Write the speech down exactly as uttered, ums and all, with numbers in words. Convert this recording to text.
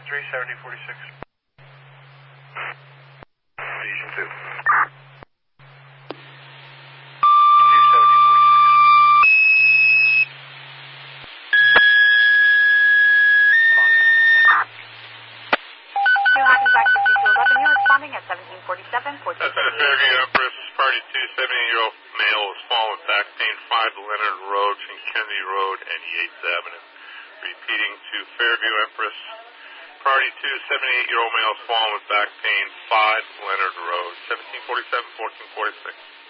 three seventy forty-six. Lesion two. two seventy New Hackensack fifty-two eleven, you're responding at seventeen forty-seven, fourteen That's a Fairview Empress, party two, seventy-eight-year-old male was fallen with back pain, five Leonard Road, between Kennedy Road and Yates Avenue. Repeating to Fairview Empress, party two, seventy-eight-year-old male was fallen with back pain, five Leonard Road, seventeen forty-seven, fourteen forty-six.